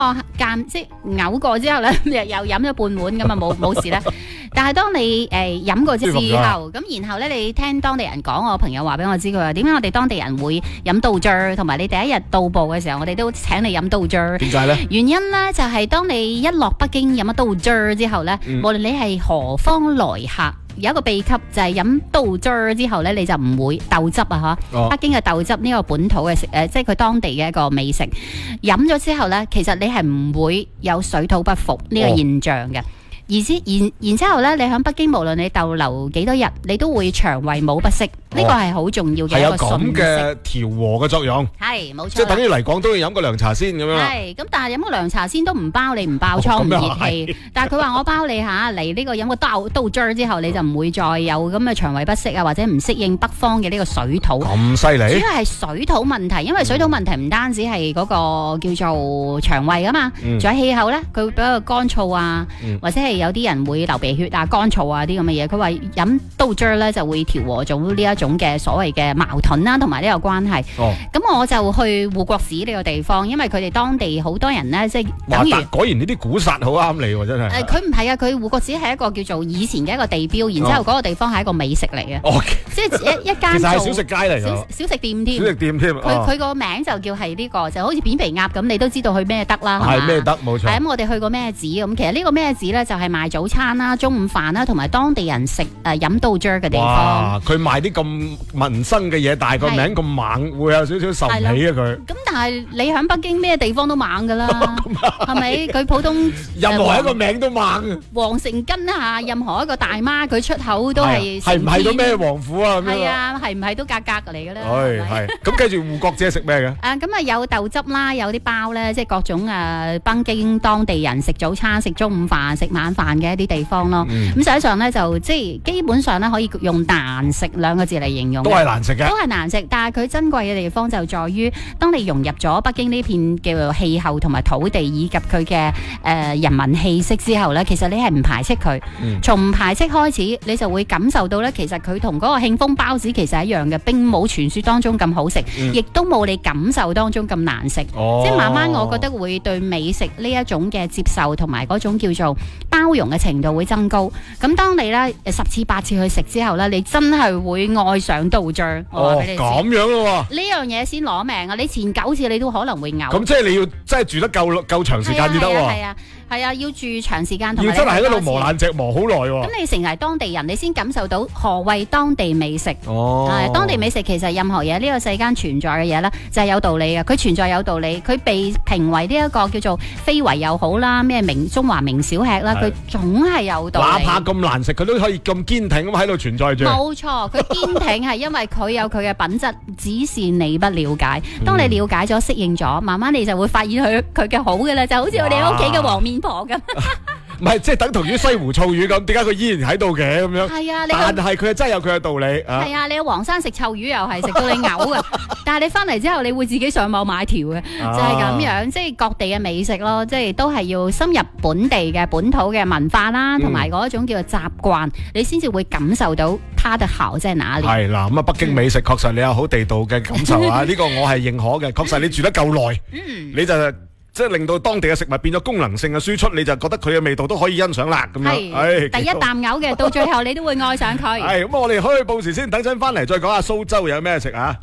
即係嘔過之後咧，又飲咗半碗咁啊，冇事啦。但係當你飲過之後，咁然後咧你聽當地人講，我朋友話俾我知，佢話點解我哋當地人會飲倒漿，同埋你第一日到埗嘅時候，我哋都請你飲倒漿。 點解咧？原因咧就係當你一落北京飲咗倒漿之後咧，無論你係何方來客。有一個秘笈就係飲倒汁之後咧，你就唔會豆汁啊嚇！北京嘅豆汁呢個本土嘅即係佢當地嘅一個美食。飲咗之後咧，其實你係唔會有水土不服呢個現象嘅。然之後咧，你喺北京無論你逗留幾多日，你都會腸胃冇不適。呢個係好重要嘅一個信息。係有咁嘅調和嘅作用。 係冇錯。 即係等於嚟廣東要飲個涼茶先咁樣。 係咁，但係飲個涼茶先都唔包你唔爆瘡唔熱氣。但係佢話我包你嚇嚟呢個飲個倒汁之後，你就唔會再有咁嘅腸胃不適啊，或者唔適應北方嘅呢個水土。 咁犀利？ 主要係水土問題，因為水土問題唔單止係嗰個叫做腸胃啊嘛，仲有氣候咧，佢會比較乾燥啊，或者係有啲人會流鼻血啊、乾燥啊啲咁嘅嘢。佢話飲倒汁咧就會調和咗呢一種嘅所謂嘅矛盾啦，同埋呢個關係。咁我就去護國寺呢個地方，因為佢哋當地好多人咧，即係等於果然呢啲古剎好啱你喎，真係。 佢唔係啊，佢護國寺係一個叫做以前嘅一個地標，然之後嗰個地方係一個美食嚟嘅。即係一間其實係小食街嚟嘅，小食店添。 小食店添。 佢個名就叫係呢個，就好似扁皮鴨咁，你都知道去咩得啦。 係咩得冇錯。 係咁，我哋去過咩寺咁？其實呢個咩寺咧，就係賣早餐啦、中午飯啦，同埋當地人食飲倒汁嘅地方。 哇！佢賣啲咁民生嘅嘢，但係個名咁猛，會有少少受唔起啊佢。 咁但係你喺北京咩地方都猛噶啦，係咪？佢普通任何一個名都猛。 皇城根下任何一個大媽，佢出口都係係唔係到咩王府啊？ 係啊，係唔係都格格嚟嘅咧？ 係咁跟住護國寺食咩嘅？ 咁啊有豆汁啦，有啲包咧，即係各種北京當地人食早餐、食中午飯、食晚飯嘅一啲地方咯。咁實際上咧就即係基本上咧可以用難食兩個字嚟形容。 都係難食嘅。都係難食，但係佢珍貴嘅地方就在於，當你融入咗北京呢片叫氣候同埋土地以及佢嘅人民氣息之後咧，其實你係唔排斥佢。從唔排斥開始，你就會感受到咧，其實佢同嗰個慶豐包子其實係一樣嘅，並冇傳說當中咁好食，亦都冇你感受當中咁難食。即係慢慢，我覺得會對美食呢一種嘅接受同埋嗰種叫做包容嘅程度會增高。咁當你咧10次8次去食之後咧，你真係會愛上倒汁。我話俾你知。咁樣咯喎！呢樣嘢先攞命啊！你前9次你都可能會嘔。 咁即係你要真係住得夠長時間至得喎。 係啊，要住長時間同埋要真係喺嗰度磨爛隻磨好耐喎。 咁你成為當地人，你先感受到何謂當地美食。當地美食其實任何嘢呢個世間存在嘅嘢咧，就係有道理嘅。佢存在有道理，佢被評為呢一個叫做非遺又好啦，咩中華名小吃啦，佢總係有道理。 哪怕咁難食，佢都可以咁堅挺咁喺度存在住。 冇錯，佢堅挺係因為佢有佢嘅品質，只是你不了解。當你了解咗、適應咗，慢慢你就會發現佢嘅好嘅啦，就好似我哋屋企嘅黃面婆咁。 唔係，即係等同於西湖醋魚咁，點解佢依然喺度嘅咁樣？係啊，但係佢真係有佢嘅道理。 係啊，你去黃山食臭魚又係食到你嘔嘅，但係你翻嚟之後，你會自己上網買條嘅，就係咁樣。即係各地嘅美食咯，即係都係要深入本地嘅本土嘅文化啦，同埋嗰一種叫做習慣，你先至會感受到它的好在哪裡。係啦，咁啊，北京美食確實你有好地道嘅感受啊！呢個我係認可嘅，確實你住得夠耐，你就即係令到當地嘅食物變咗功能性嘅輸出，你就覺得佢嘅味道都可以欣賞啦。咁樣， 第一啖嘔嘅，到最後你都會愛上佢。 係咁，我哋開報時先，等陣翻嚟再講下蘇州有咩食啊！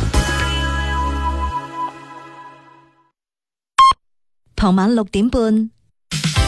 傍晚6點半，